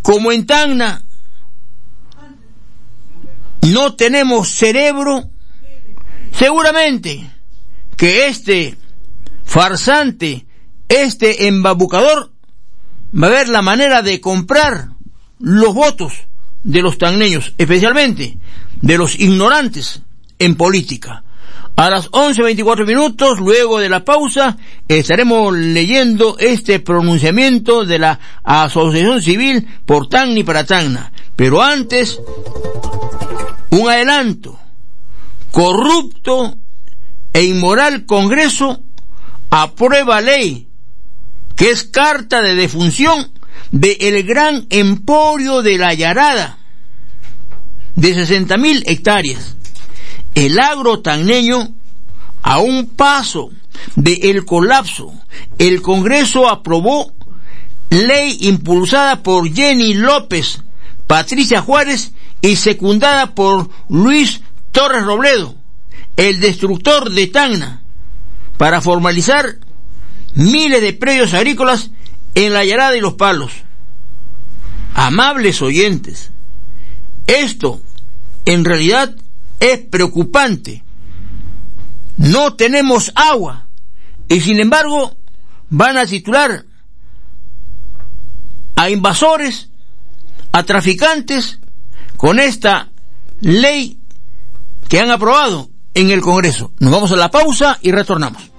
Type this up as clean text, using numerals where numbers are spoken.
Como en Tacna no tenemos cerebro, seguramente que este farsante, este embabucador, va a ver la manera de comprar los votos de los tacneños, especialmente de los ignorantes en política. A las 11:24, luego de la pausa, estaremos leyendo este pronunciamiento de la Asociación Civil por Tacna y para Tacna. Pero antes, un adelanto. Corrupto e inmoral Congreso aprueba ley que es carta de defunción de el gran emporio de la Yarada de 60.000 hectáreas. El agro tacneño a un paso del colapso. El Congreso aprobó ley impulsada por Jenny López, Patricia Juárez y secundada por Luis Torres Robledo, el destructor de Tacna, para formalizar miles de predios agrícolas en la Yarada y Los Palos. Amables oyentes, esto en realidad es preocupante. No tenemos agua y sin embargo van a titular a invasores, a traficantes con esta ley que han aprobado en el Congreso. Nos vamos a la pausa y retornamos.